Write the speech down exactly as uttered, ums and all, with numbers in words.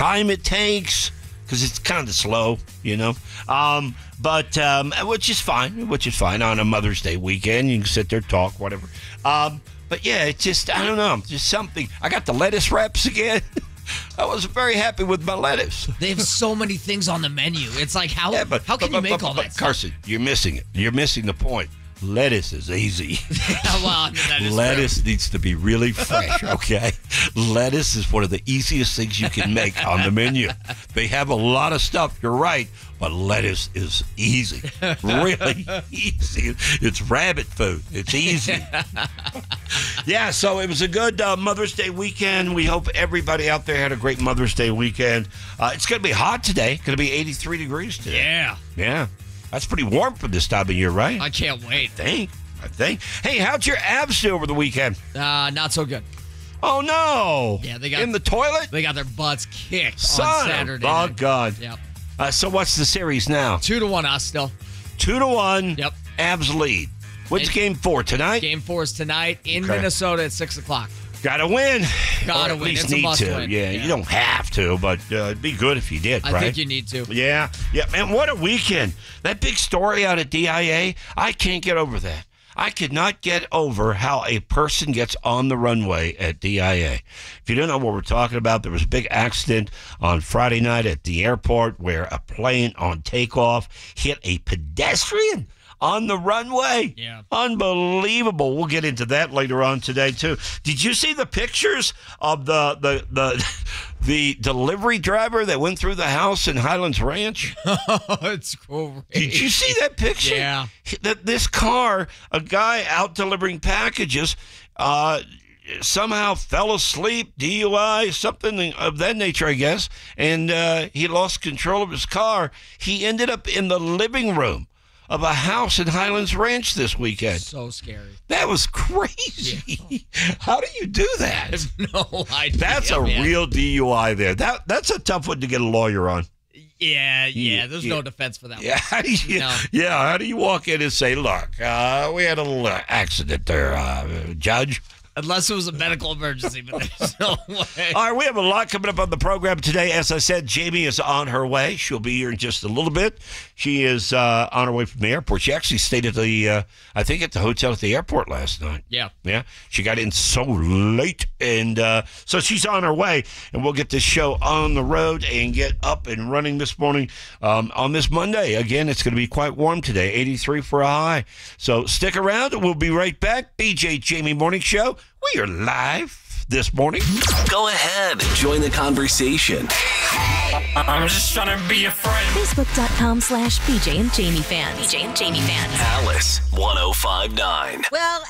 time it takes because it's kind of slow, you know. Um, but um, which is fine, which is fine on a Mother's Day weekend. You can sit there, talk, whatever. Um, but yeah, it's just I don't know, just something. I got the lettuce wraps again. I was very happy with my lettuce. They have so many things on the menu. It's like, how yeah, but, how can but, you make but, all but, that stuff? Carson, you're missing it. You're missing the point. Lettuce is easy. Well, that is Lettuce true. needs to be really fresh, okay? Lettuce is one of the easiest things you can make on the menu. They have a lot of stuff, you're right, but lettuce is easy. Really easy. It's rabbit food. It's easy. Yeah, so it was a good uh, Mother's Day weekend. We hope everybody out there had a great Mother's Day weekend. Uh, it's going to be hot today. Going to be eighty-three degrees today. Yeah. Yeah. That's pretty warm for this time of year, right? I can't wait. I think. I think. Hey, how'd your abs do over the weekend? Uh, not so good. Oh, no. Yeah, they got in the toilet? They got their butts kicked Son on Saturday. Oh, night. God. Yep. Uh, so what's the series now? Two to one us still. Two to one. Yep. Abs lead. When's And game four? Tonight? Game four is tonight in Okay. Minnesota at six o'clock. Gotta win. Gotta or at win. least It's a need must to. win. Yeah, Yeah. you don't have to, but uh, it'd be good if you did, I right? think you need to. Yeah. Yeah, man, what a weekend. That big story out at D I A, I can't get over that. I could not get over how a person gets on the runway at D I A. If you don't know what we're talking about, there was a big accident on Friday night at the airport where a plane on takeoff hit a pedestrian on the runway. Yeah. Unbelievable. We'll get into that later on today, too. Did you see the pictures of the the the, the delivery driver that went through the house in Highlands Ranch? It's great. Did you see that picture? Yeah. That this car, a guy out delivering packages, uh, somehow fell asleep, D U I, something of that nature, I guess, and uh, he lost control of his car. He ended up in the living room of a house in Highlands Ranch this weekend. So scary. That was crazy. Yeah. How do you do that? I have no idea. That's a man. real D U I there. That That's a tough one to get a lawyer on. Yeah, yeah. There's Yeah. no defense for that Yeah, how do you, No. yeah, how do you walk in and say, look, uh, we had a little uh, accident there, uh, Judge? one. Unless it was a medical emergency, but there's no way. All right, we have a lot coming up on the program today. As I said, Jamie is on her way. She'll be here in just a little bit. She is uh, on her way from the airport. She actually stayed at the, uh, I think, at the hotel at the airport last night. Yeah. Yeah. She got in so late. And uh, so she's on her way. And we'll get this show on the road and get up and running this morning um, on this Monday. Again, it's going to be quite warm today, eighty-three for a high. So stick around. We'll be right back. B J Jamie Morning Show. We are live this morning. Go ahead. Join the conversation. I'm just trying to be a friend. Facebook.com slash BJ and Jamie fans. BJ and Jamie fans. Alice one oh five nine. Well,